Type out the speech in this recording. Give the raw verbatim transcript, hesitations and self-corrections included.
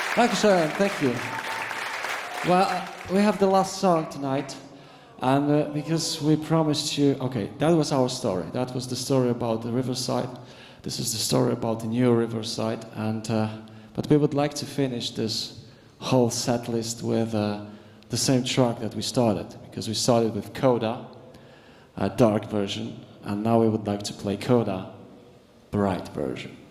Dankeschön, thank you. Well, uh, we have the last song tonight, and uh, because we promised you, okay, that was our story. That was the story about the Riverside. This is the story about the new Riverside, and uh, but we would like to finish this whole set list with uh, the same track that we started, because we started with Coda, a dark version, and now we would like to play Coda, bright version.